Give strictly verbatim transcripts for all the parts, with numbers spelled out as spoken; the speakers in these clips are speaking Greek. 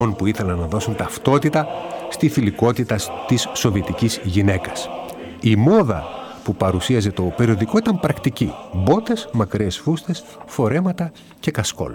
που ήθελαν να δώσουν ταυτότητα στη θηλυκότητα της σοβιετικής γυναίκας. Η μόδα που παρουσίαζε το περιοδικό ήταν πρακτική. Μπότες, μακριές φούστες, φορέματα και κασκόλ.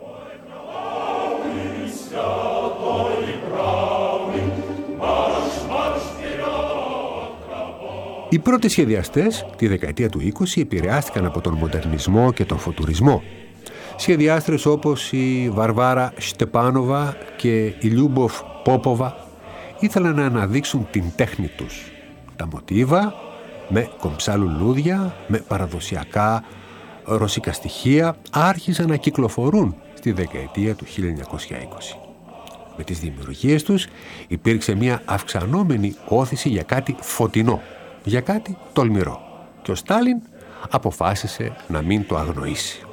Οι πρώτοι σχεδιαστές τη δεκαετία του είκοσι επηρεάστηκαν από τον μοντερνισμό και τον φωτουρισμό. Σχεδιάστρες όπως η Βαρβάρα Στεπάνοβα και η Λιούμποφ Πόποβα ήθελαν να αναδείξουν την τέχνη τους. Τα μοτίβα με κομψά λουλούδια, με παραδοσιακά ρωσικά στοιχεία άρχισαν να κυκλοφορούν στη δεκαετία του χίλια εννιακόσια είκοσι. Με τις δημιουργίες τους υπήρξε μια αυξανόμενη όθηση για κάτι φωτεινό, για κάτι τολμηρό. Και ο Στάλιν αποφάσισε να μην το αγνοήσει.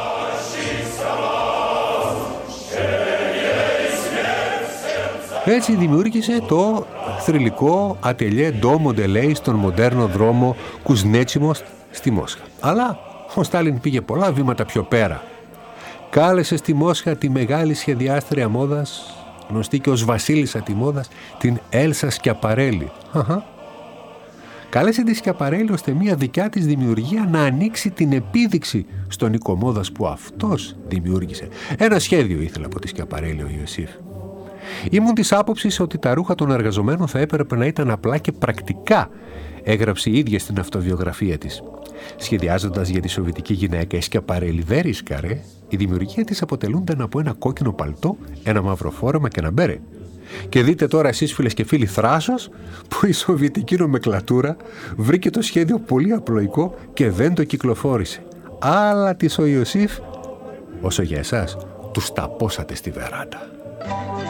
Έτσι δημιούργησε το θρυλικό ατελιέ Ντόμο Ντελέι στον μοντέρνο δρόμο Κουζνέτσιμος στη Μόσχα. Αλλά ο Στάλιν πήγε πολλά βήματα πιο πέρα. Κάλεσε στη Μόσχα τη μεγάλη σχεδιάστρια μόδας, γνωστή και ως βασίλισσα τη μόδας, την Έλσα Σκιαπαρέλη. Αχα. Κάλεσε τη Σκιαπαρέλη ώστε μια δικιά της δημιουργία να ανοίξει την επίδειξη στον οίκο μόδας που αυτός δημιούργησε. Ένα σχέδιο ήθελε από τη Σκιαπαρέλη ο Ιωσήφ. Ήμουν της άποψης ότι τα ρούχα των εργαζομένων θα έπρεπε να ήταν απλά και πρακτικά, έγραψε η ίδια στην αυτοβιογραφία της. Σχεδιάζοντας για τη σοβιετική γυναίκα, η Σκιαπαρέλη δεν ρίσκαρε. Η δημιουργία της αποτελούνταν από ένα κόκκινο παλτό, ένα μαύρο φόρεμα και ένα μπέρε. Και δείτε τώρα εσείς, φίλες και φίλοι, θράσος που η σοβιετική νομεκλατούρα βρήκε το σχέδιο πολύ απλοϊκό και δεν το κυκλοφόρησε. Αλλά της ο Ιωσήφ, όσο για εσάς, τους ταπώσατε στη βεράντα.